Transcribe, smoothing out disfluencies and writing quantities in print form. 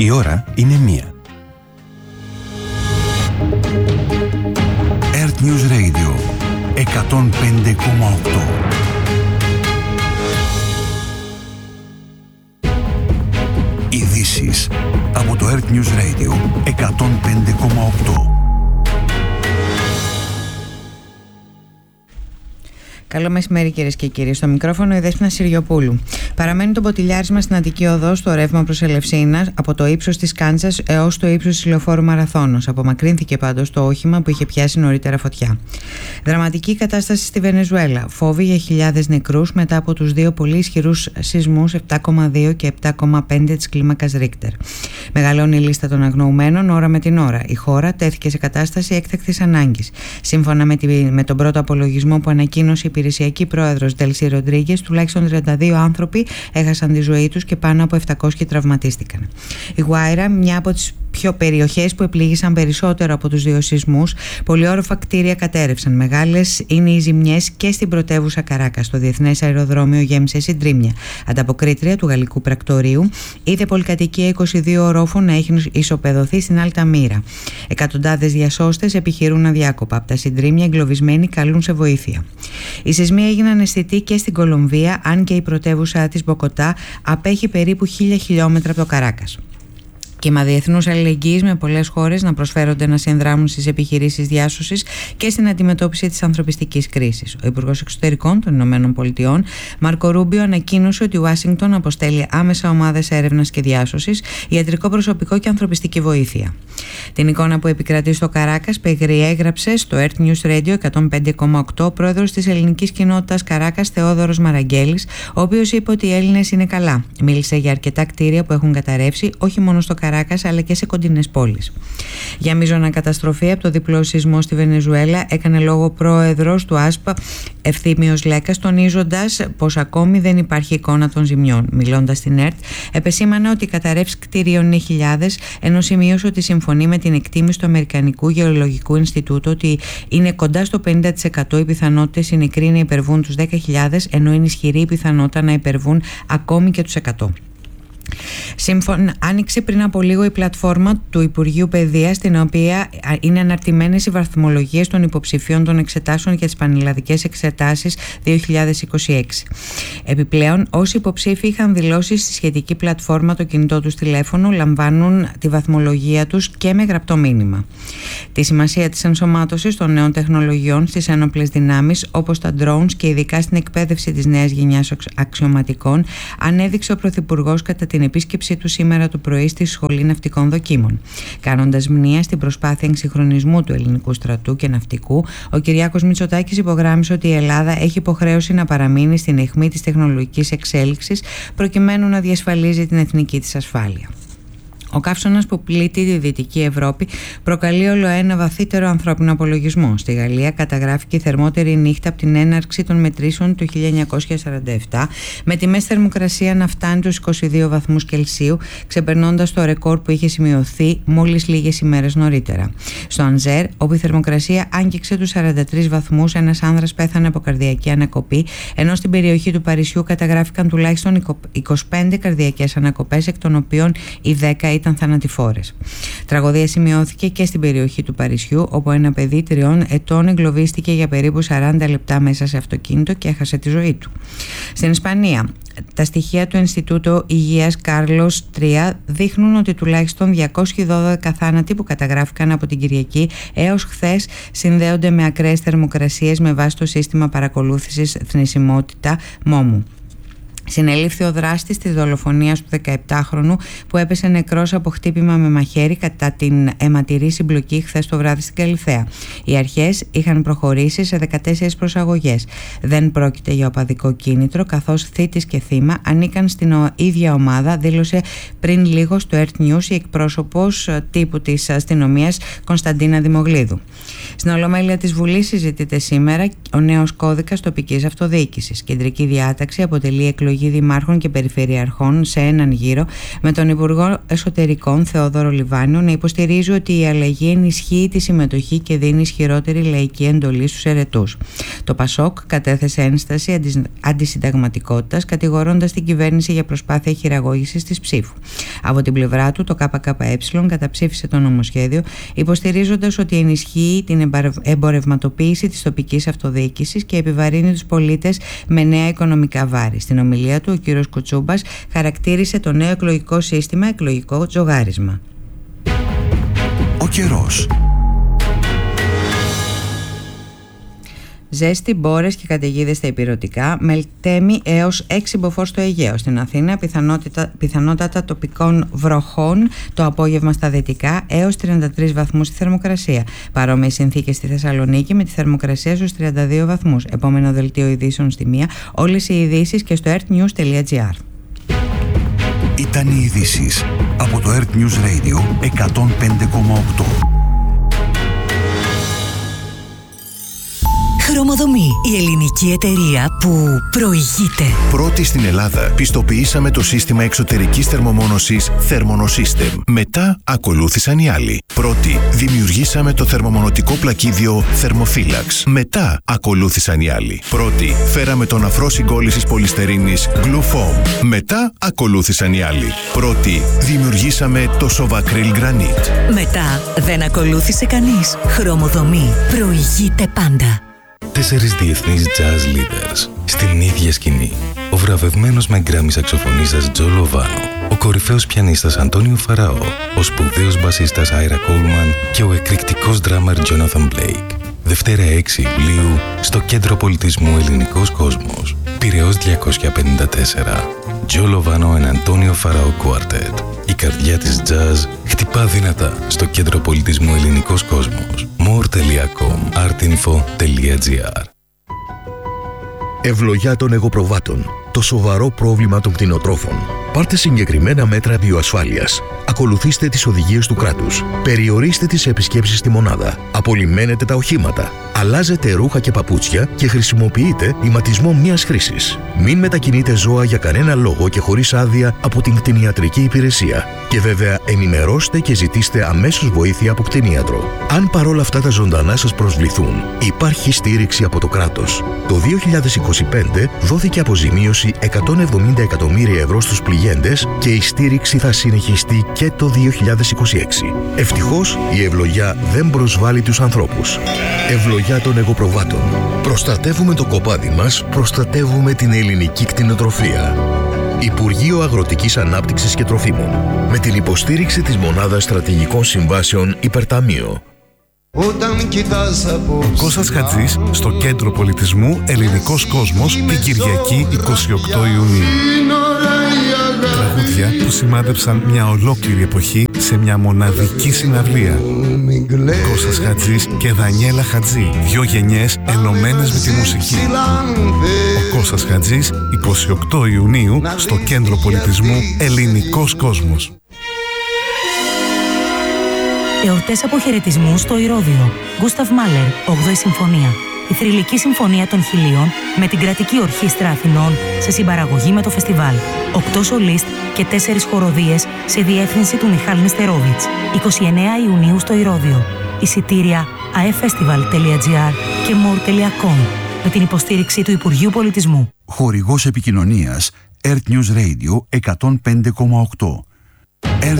Η ώρα είναι 1. Earth News Radio 105,8. Ειδήσεις από το Earth News Radio 105,8. Καλό μεσημέρι, κυρίες και κύριοι. Στο μικρόφωνο η Δέσποινα Συριοπούλου. Παραμένει το ποτηλιάρισμα στην Αττική Οδό στο ρεύμα προς Ελευσίνα από το ύψος της Κάντσας έως το ύψος της Λεωφόρου Μαραθώνος. Απομακρύνθηκε πάντως το όχημα που είχε πιάσει νωρίτερα φωτιά. Δραματική κατάσταση στη Βενεζουέλα. Φόβοι για χιλιάδες νεκρούς μετά από τους δύο πολύ ισχυρούς σεισμούς 7,2 και 7,5 της κλίμακας Ρίχτερ. Μεγαλώνει η λίστα των αγνοουμένων ώρα με την ώρα. Η χώρα τέθηκε σε κατάσταση έκτακτης ανάγκης. Σύμφωνα με τον πρώτο απολογισμό που ανακοίνωσε η υπηρεσιακή πρόεδρος Ντέλσι Ροντρίγκες, τουλάχιστον 32 άνθρωποι έχασαν τη ζωή τους και πάνω από 700 τραυματίστηκαν. Η Γουάιρα, μια από τις πιο περιοχές που επλήγησαν περισσότερο από τους δύο σεισμούς, πολυόροφα κτίρια κατέρευσαν. Μεγάλες είναι οι ζημιές και στην πρωτεύουσα Καράκας. Το διεθνές αεροδρόμιο γέμισε συντρίμμια. Ανταποκρίτρια του γαλλικού πρακτορείου είδε πολυκατοικία 22 ορόφων να έχει ισοπεδωθεί στην Αλταμύρα. Εκατοντάδες διασώστες επιχειρούν αδιάκοπα. Από τα συντρίμμια εγκλωβισμένοι καλούν σε βοήθεια. Οι σεισμοί έγιναν αισθητοί και στην Κολομβία, αν και η πρωτεύουσα της Μποκοτά απέχει περίπου 1000 χιλιόμετρα από το Καράκας. Κύμα διεθνούς αλληλεγγύης με πολλές χώρες να προσφέρονται να συνδράμουν στις επιχειρήσεις διάσωσης και στην αντιμετώπιση της ανθρωπιστικής κρίσης. Ο Υπουργός Εξωτερικών των Ηνωμένων Πολιτειών, Μάρκο Ρούμπιο, ανακοίνωσε ότι η Ουάσιγκτον αποστέλει άμεσα ομάδες έρευνας και διάσωσης, ιατρικό προσωπικό και ανθρωπιστική βοήθεια. Την εικόνα που επικρατεί στο Καράκας περιέγραψε στο Earth News Radio 105,8 ο πρόεδρος της ελληνικής κοινότητας Καράκας, Θεόδωρος Μαραγκέλης, ο οποίος είπε ότι οι Έλληνες είναι καλά. Μίλησε για αρκετά κτίρια που έχουν καταρρεύσει, όχι μόνο στο Καράκας αλλά και σε κοντινές πόλεις. Για μείζωνα καταστροφή από το διπλό σεισμό στη Βενεζουέλα έκανε λόγο πρόεδρος του ΑΣΠΑ Ευθύμιος Λέκας, τονίζοντας πως ακόμη δεν υπάρχει εικόνα των ζημιών. Μιλώντας στην ΕΡΤ, επεσήμανε ότι οι καταρρεύσεις κτηρίων είναι χιλιάδες, ενώ σημείωσε ότι συμφωνεί με την εκτίμηση του Αμερικανικού Γεωλογικού Ινστιτούτου ότι είναι κοντά στο 50% οι πιθανότητες οι νεκροί να υπερβούν τους 10.000, ενώ είναι ισχυρή η πιθανότητα να υπερβούν ακόμη και τους 100. Άνοιξε πριν από λίγο η πλατφόρμα του Υπουργείου Παιδείας, στην οποία είναι αναρτημένες οι βαθμολογίες των υποψηφίων των εξετάσεων για τις πανελλαδικές εξετάσεις 2026. Επιπλέον, όσοι υποψήφοι είχαν δηλώσει στη σχετική πλατφόρμα το κινητό τους τηλέφωνο, λαμβάνουν τη βαθμολογία τους και με γραπτό μήνυμα. Τη σημασία της ενσωμάτωσης των νέων τεχνολογιών στις ένοπλες δυνάμεις, όπως τα drones και ειδικά στην εκπαίδευση της νέας γενιάς αξιωματικών, ανέδειξε ο Πρωθυπουργός κατά την επίσκεψή του σήμερα το πρωί στη Σχολή Ναυτικών Δοκίμων. Κάνοντας μνήα στην προσπάθεια εξυγχρονισμού του ελληνικού στρατού και ναυτικού, ο Κυριάκος Μητσοτάκης υπογράμμισε ότι η Ελλάδα έχει υποχρέωση να παραμείνει στην αιχμή της τεχνολογικής εξέλιξης προκειμένου να διασφαλίζει την εθνική της ασφάλεια. Ο καύσωνας που πλήττει τη Δυτική Ευρώπη προκαλεί όλο ένα βαθύτερο ανθρώπινο απολογισμό. Στη Γαλλία καταγράφηκε η θερμότερη νύχτα από την έναρξη των μετρήσεων του 1947, με τη μέση θερμοκρασία να φτάνει τους 22 βαθμούς Κελσίου, ξεπερνώντας το ρεκόρ που είχε σημειωθεί μόλις λίγες ημέρες νωρίτερα. Στο Ανζέρ, όπου η θερμοκρασία άγγιξε τους 43 βαθμούς, ένας άνδρας πέθανε από καρδιακή ανακοπή, ενώ στην περιοχή του Παρισιού καταγράφηκαν τουλάχιστον 25 καρδιακές ανακοπές, εκ των οποίων οι 10 ήταν θανατηφόρες. Τραγωδία σημειώθηκε και στην περιοχή του Παρισιού, όπου ένα παιδί 3 ετών εγκλωβίστηκε για περίπου 40 λεπτά μέσα σε αυτοκίνητο και έχασε τη ζωή του. Στην Ισπανία, τα στοιχεία του Ινστιτούτου Υγείας Κάρλος 3 δείχνουν ότι τουλάχιστον 212 θάνατοι που καταγράφηκαν από την Κυριακή έως χθες συνδέονται με ακραίες θερμοκρασίες με βάση το σύστημα παρακολούθησης θνησιμότητα MOMU. Συνελήφθη ο δράστης της δολοφονίας του 17χρονου που έπεσε νεκρός από χτύπημα με μαχαίρι κατά την αιματηρή συμπλοκή χθες το βράδυ στην Καλιθέα. Οι αρχές είχαν προχωρήσει σε 14 προσαγωγές. Δεν πρόκειται για οπαδικό κίνητρο, καθώς θήτης και θύμα ανήκαν στην ίδια ομάδα, δήλωσε πριν λίγο στο Earth News η εκπρόσωπος τύπου της αστυνομίας Κωνσταντίνα Δημογλίδου. Στην Ολομέλεια της Βουλής συζητείται σήμερα ο νέος κώδικας τοπικής αυτοδιοίκησης. Κεντρική διάταξη αποτελεί εκλογή δημάρχων και περιφερειαρχών σε έναν γύρο, με τον Υπουργό Εσωτερικών Θεόδωρο Λιβάνιο να υποστηρίζει ότι η αλλαγή ενισχύει τη συμμετοχή και δίνει ισχυρότερη λαϊκή εντολή στους ερετούς. Το ΠΑΣΟΚ κατέθεσε ένσταση αντισυνταγματικότητας, κατηγορώντας την κυβέρνηση για προσπάθεια χειραγώγησης της ψήφου. Από την πλευρά του, το ΚΚΕ καταψήφισε το νομοσχέδιο, υποστηρίζοντας ότι ενισχύει την εμπορευματοποίηση της τοπικής αυτοδιοίκησης και επιβαρύνει τους πολίτες με νέα οικονομικά βάρη. Στην ομιλία του, ο κ. Κουτσούμπας χαρακτήρισε το νέο εκλογικό σύστημα εκλογικό τζογάρισμα. Ο καιρός. Ζέστη, μπόρες και καταιγίδες στα ηπειρωτικά, Μελτέμι έως 6 μποφόρ στο Αιγαίο. Στην Αθήνα, πιθανότατα τοπικών βροχών το απόγευμα στα δυτικά, έως 33 βαθμούς στη θερμοκρασία. Παρόμοιες συνθήκες στη Θεσσαλονίκη με τη θερμοκρασία στους 32 βαθμούς. Επόμενο δελτίο ειδήσεων στη μία. Όλες οι ειδήσεις και στο earthnews.gr. Ήταν οι ειδήσεις από το Earth News Radio 105,8. Χρωμοδομή, η ελληνική εταιρεία που προηγείται. Πρώτη στην Ελλάδα, πιστοποιήσαμε το σύστημα εξωτερικής θερμομόνωσης Thermonosystem. Μετά ακολούθησαν οι άλλοι. Πρώτη, δημιουργήσαμε το θερμομονωτικό πλακίδιο Thermophilax. Μετά ακολούθησαν οι άλλοι. Πρώτη, φέραμε τον αφρό συγκόλλησης πολυστερίνης Glufoam. Μετά ακολούθησαν οι άλλοι. Πρώτη, δημιουργήσαμε το Sovacryl Granite. Μετά δεν ακολούθησε κανείς. Χρωμοδομή, προηγείται πάντα. 4 διεθνείς jazz leaders στην ίδια σκηνή. Ο βραβευμένος με γκράμι σαξοφωνίστας Τζο Λοβάνο, ο κορυφαίος πιανίστας Αντώνιο Φαραώ, ο σπουδαίος μπασίστας Άιρα Κόλμαν και ο εκρηκτικός ντράμερ Τζόναθαν Μπλέικ. Δευτέρα 6 Ιουλίου στο Κέντρο Πολιτισμού Ελληνικός Κόσμος. Πειραιώς 254. Τζο Λοβάνο and Αντώνιο Φαραώ Quartet. Η καρδιά της jazz χτυπά δυνατά στο Κέντρο Πολιτισμού Ελληνικός Κόσμος. more.com artinfo.gr. Ευλογιά των εγωπροβάτων. Το σοβαρό πρόβλημα των κτηνοτρόφων. Πάρτε συγκεκριμένα μέτρα βιοασφάλειας. Ακολουθήστε τις οδηγίες του κράτους. Περιορίστε τις επισκέψεις στη μονάδα. Απολυμμένετε τα οχήματα. Αλλάζετε ρούχα και παπούτσια και χρησιμοποιείτε ηματισμό μιας χρήσης. Μην μετακινείτε ζώα για κανένα λόγο και χωρίς άδεια από την κτηνιατρική υπηρεσία. Και βέβαια ενημερώστε και ζητήστε αμέσως βοήθεια από κτηνίατρο. Αν παρόλα αυτά τα ζωντανά σας προσβληθούν, υπάρχει στήριξη από το κράτος. Το 2025 δόθηκε αποζημίωση 170 εκατομμύρια ευρώ στους πληγέντες και η στήριξη θα συνεχιστεί και το 2026. Ευτυχώς η ευλογιά δεν προσβάλλει τους ανθρώπους. Ευλογιά των εγωπροβάτων. Προστατεύουμε το κοπάδι μας, προστατεύουμε την ελληνική κτηνοτροφία. Υπουργείο Αγροτικής Ανάπτυξης και Τροφίμων. Με την υποστήριξη της Μονάδας Στρατηγικών Συμβάσεων Υπερταμείο. Κώστας Χατζής στο Κέντρο Πολιτισμού Ελληνικός Κόσμος την Κυριακή 28 Ιουνίου. Τραγούδια που σημάδεψαν μια ολόκληρη εποχή σε μια μοναδική συναυλία. Κώστας Χατζής και Δανιέλα Χατζή, 2 γενιές ενωμένες με τη μουσική. Ο Κώστας Χατζής 28 Ιουνίου στο Κέντρο Πολιτισμού Ελληνικός Κόσμος. Εορτές αποχαιρετισμού στο Ηρώδειο. Γκούσταβ Μάλερ, 8η Συμφωνία. Η θρυλική συμφωνία των Χιλίων με την Κρατική Ορχήστρα Αθηνών σε συμπαραγωγή με το φεστιβάλ. 8 σολίστ και 4 χοροδίες σε διεύθυνση του Μιχάλη Νεστερόβιτς. 29 Ιουνίου στο Ηρώδειο. Εισιτήρια aefestival.gr και more.com με την υποστήριξη του Υπουργείου Πολιτισμού. Χορηγός επικοινωνίας Earth News Radio 105,8. Earth